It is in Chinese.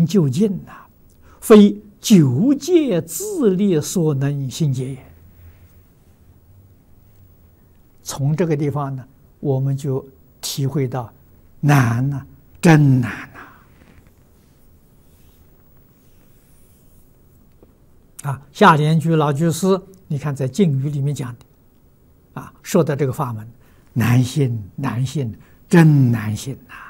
明就近呐，非九界自力所能行解也。从这个地方呢，我们就体会到难呐，真难呐！夏莲居老居士，你看在敬语里面讲的，说的这个法门，难信难信，真难信呐！